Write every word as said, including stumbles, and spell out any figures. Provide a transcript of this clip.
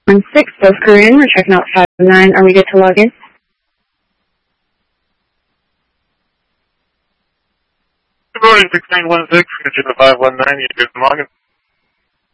One six, both Korean. We're checking out five nine. Are we good to log in? Good morning, six nine one six. Get you to five one nine. You good to log in?